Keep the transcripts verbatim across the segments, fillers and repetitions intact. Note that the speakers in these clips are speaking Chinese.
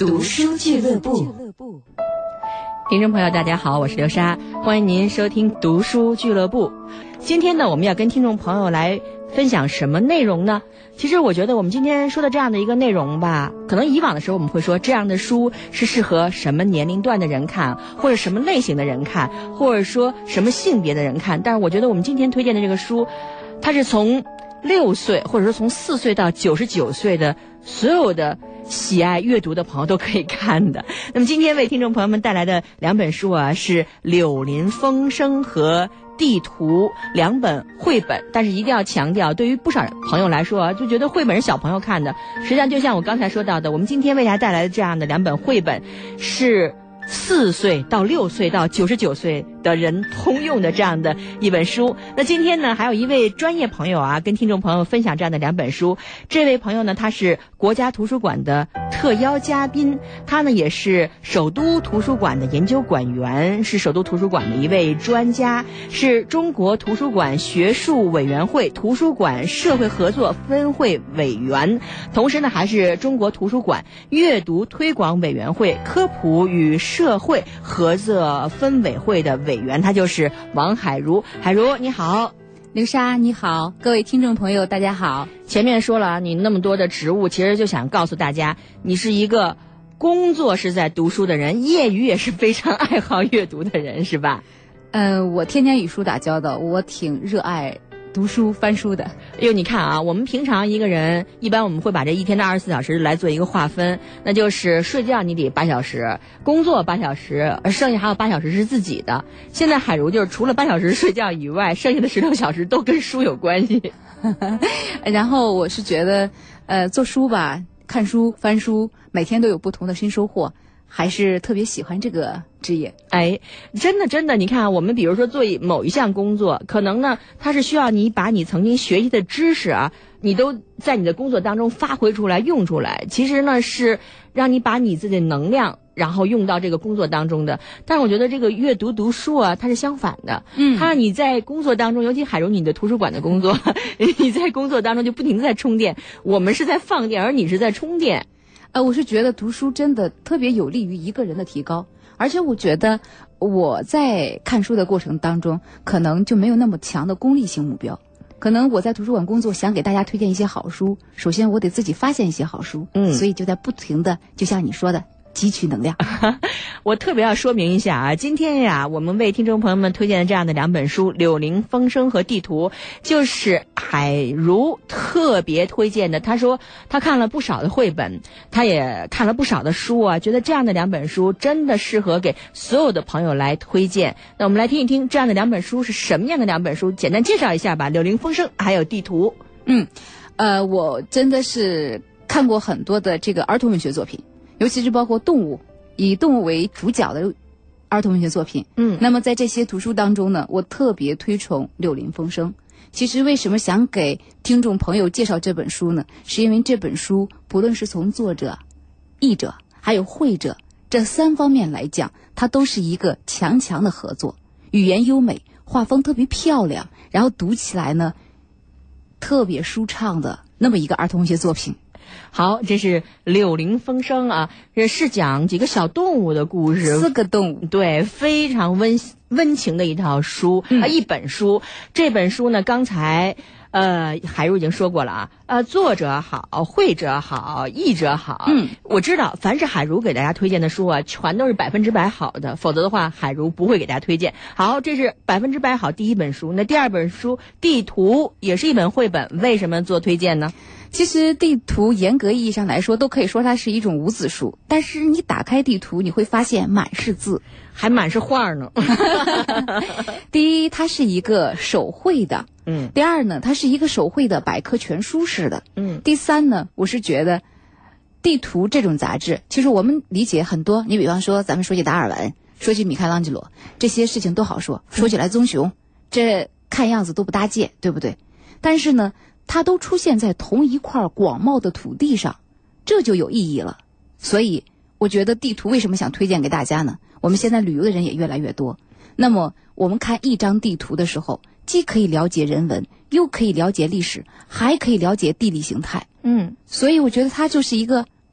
读书俱乐部。听众朋友大家好，我是刘莎，欢迎您收听读书俱乐部。今天呢，我们要跟听众朋友来分享什么内容呢？其实我觉得我们今天说的这样的一个内容吧，可能以往的时候我们会说这样的书是适合什么年龄段的人看，或者什么类型的人看，或者说什么性别的人看。但是我觉得我们今天推荐的这个书，它是从六岁或者说从四岁到九十九岁的所有的喜爱阅读的朋友都可以看的。那么今天为听众朋友们带来的两本书啊，是《柳林风声》和地图，两本绘本。但是一定要强调，对于不少朋友来说啊，就觉得绘本是小朋友看的。实际上就像我刚才说到的，我们今天为大家带来的这样的两本绘本是四岁到六岁到九十九岁的人通用的这样的一本书。那今天呢，还有一位专业朋友啊，跟听众朋友分享这样的两本书。这位朋友呢，他是国家图书馆的特邀嘉宾，他呢也是首都图书馆的研究馆员，是首都图书馆的一位专家，是中国图书馆学术委员会图书馆社会合作分会委员，同时呢还是中国图书馆阅读推广委员会科普与社会合作分委会的委员，他就是王海如。海如你好。 刘莎你好，各位听众朋友大家好。 前面说了你那么多的职务，其实就想告诉大家，你是一个工作是在读书的人，业余也是非常爱好阅读的人，是吧？ 嗯、呃，我天天与书打交道，我挺热爱读书翻书的。 哎呦，你看啊，我们平常一个人，一般我们会把这一天的二十四小时来做一个划分，那就是睡觉你得八小时，工作八小时，剩下还有八小时是自己的。现在海如就是除了八小时睡觉以外，剩下的十六小时都跟书有关系。 然后我是觉得，呃，做书吧，看书翻书，每天都有不同的新收获。还是特别喜欢这个职业。 哎，真的真的，你看我们比如说做某一项工作，可能呢它是需要你把你曾经学习的知识啊，你都在你的工作当中发挥出来用出来，其实呢是让你把你自己的能量然后用到这个工作当中的。但是我觉得这个阅读读书啊，它是相反的。嗯，它让你在工作当中，尤其海如你的图书馆的工作，你在工作当中就不停地在充电，我们是在放电，而你是在充电。 呃，我是觉得读书真的特别有利于一个人的提高，而且我觉得我在看书的过程当中，可能就没有那么强的功利性目标。可能我在图书馆工作，想给大家推荐一些好书，首先我得自己发现一些好书，嗯，所以就在不停的，就像你说的，汲取能量。 我特别要说明一下啊，今天呀，我们为听众朋友们推荐的这样的两本书《柳林风声》和《地图》，就是海如特别推荐的。他说他看了不少的绘本，他也看了不少的书啊，觉得这样的两本书真的适合给所有的朋友来推荐。那我们来听一听这样的两本书是什么样的两本书，简单介绍一下吧，《柳林风声》还有《地图》。 嗯，呃，我真的是看过很多的这个儿童文学作品，尤其是包括动物，以动物为主角的儿童文学作品。嗯，那么在这些图书当中呢，我特别推崇《柳林风声》。其实为什么想给听众朋友介绍这本书呢？是因为这本书不论是从作者、译者还有绘者这三方面来讲，它都是一个强强的合作，语言优美，画风特别漂亮，然后读起来呢特别舒畅的那么一个儿童文学作品。 好，这是《柳林风声》啊，这是讲几个小动物的故事， 四个动物， 对，非常温温情的一套书、嗯、啊，一本书。这本书呢，刚才呃海如已经说过了啊，呃，作者好，绘者好，译者好。嗯，我知道，凡是海如给大家推荐的书啊，全都是百分之百好的，否则的话，海如不会给大家推荐。好，这是百分之百好第一本书。那第二本书《地图》也是一本绘本，为什么做推荐呢？ 其实地图严格意义上来说都可以说它是一种无字书，但是你打开地图你会发现满是字， 还满是画呢。 第一，它是一个手绘的，嗯。第二呢，它是一个手绘的百科全书式的，嗯。第三呢，我是觉得地图这种杂志，其实我们理解很多，你比方说咱们说起达尔文，说起米开朗基罗，这些事情都好说，说起来棕熊，这看样子都不搭界，对不对？但是呢，它都出现在同一块广袤的土地上，这就有意义了。所以我觉得地图为什么想推荐给大家呢？我们现在旅游的人也越来越多，那么我们看一张地图的时候，既可以了解人文，又可以了解历史，还可以了解地理形态。嗯，所以我觉得它就是一个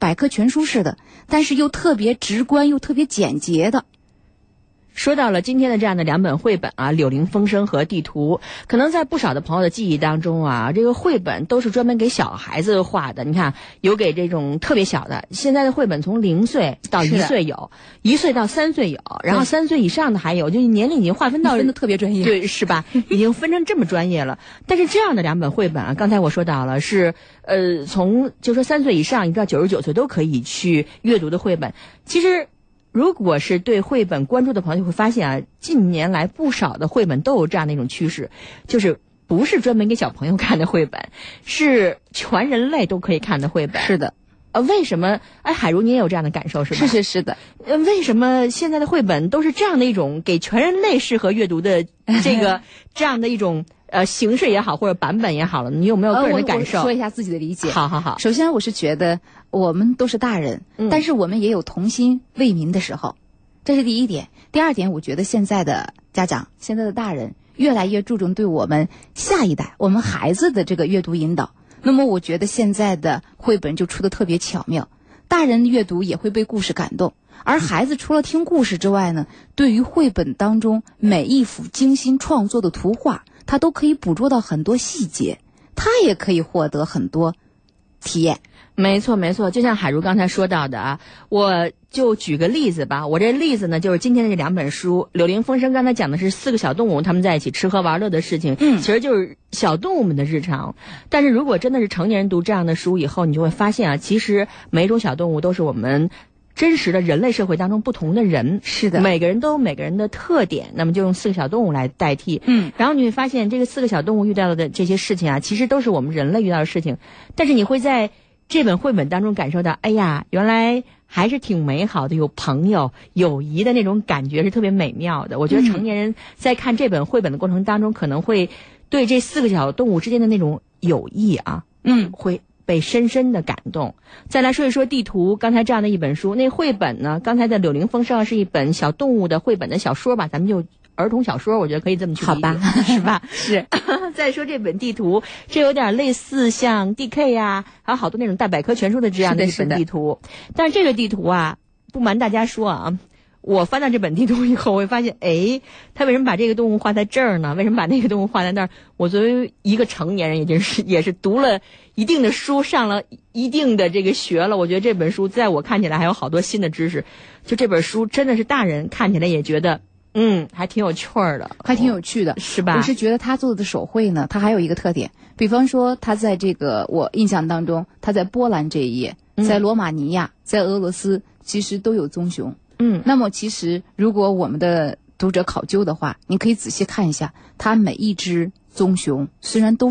百科全书似的，但是又特别直观又特别简洁的。 说到了今天的这样的两本绘本啊，《柳林风声》和《地图》，可能在不少的朋友的记忆当中啊，这个绘本都是专门给小孩子画的。你看，有给这种特别小的，现在的绘本从零岁到一岁有，一岁到三岁有，然后三岁以上的还有，就是年龄已经划分到分的特别专业， 对，是吧？已经分成这么专业了。但是这样的两本绘本啊，刚才我说到了是呃，从就说三岁以上一直到九十九岁都可以去阅读的绘本，其实。如果是对绘本关注的朋友，就会发现啊，近年来不少的绘本都有这样的一种趋势，就是不是专门给小朋友看的绘本，是全人类都可以看的绘本。 是的， 呃，为什么？哎，海如你也有这样的感受是吧？ 是是是的。 呃，为什么现在的绘本都是这样的一种给全人类适合阅读的这个这样的一种呃形式也好，或者版本也好了？你有没有个人的感受？ 呃、我我说一下自己的理解。 好好好。 首先，我是觉得我们都是大人，嗯、但是我们也有童心未泯的时候，这是第一点。第二点，我觉得现在的家长、现在的大人越来越注重对我们下一代、我们孩子的这个阅读引导。那么，我觉得现在的绘本就出得特别巧妙，大人阅读也会被故事感动，而孩子除了听故事之外呢，对于绘本当中每一幅精心创作的图画，他都可以捕捉到很多细节，他也可以获得很多体验。 没错没错，就像海如刚才说到的啊，我就举个例子吧。我这例子呢，就是今天的这两本书，《柳林风声》刚才讲的是四个小动物他们在一起吃喝玩乐的事情，嗯，其实就是小动物们的日常。但是如果真的是成年人读这样的书以后，你就会发现啊，其实每一种小动物都是我们真实的人类社会当中不同的人。 是的， 每个人都有每个人的特点，那么就用四个小动物来代替。 嗯， 然后你会发现这个四个小动物遇到的这些事情啊，其实都是我们人类遇到的事情，但是你会在这本绘本当中感受到，哎呀，原来还是挺美好的，有朋友友谊的那种感觉是特别美妙的。我觉得成年人在看这本绘本的过程当中，可能会对这四个小动物之间的那种友谊啊，嗯，会被深深的感动。再来说一说地图，刚才这样的一本书，那绘本呢，刚才的《柳林风声》是一本小动物的绘本的小说吧，咱们就儿童小说，我觉得可以这么去理解， 好吧， 是吧？ 是。 再说这本地图，这有点类似像 D K 呀、啊，还有好多那种大百科全书的这样的一本地图。但是这个地图啊，不瞒大家说啊，我翻到这本地图以后，我会发现，哎，他为什么把这个动物画在这儿呢？为什么把那个动物画在那儿？我作为一个成年人，已经是也是读了一定的书，上了一定的这个学了。我觉得这本书在我看起来还有好多新的知识。就这本书真的是大人看起来也觉得。嗯，还挺有趣儿的， 还挺有趣的， 是吧？ 我是觉得他做的手绘呢，他还有一个特点，比方说他在这个我印象当中，他在波兰这一页，在罗马尼亚，在俄罗斯，其实都有棕熊。嗯，那么其实如果我们的读者考究的话，你可以仔细看一下，它每一只棕熊虽然都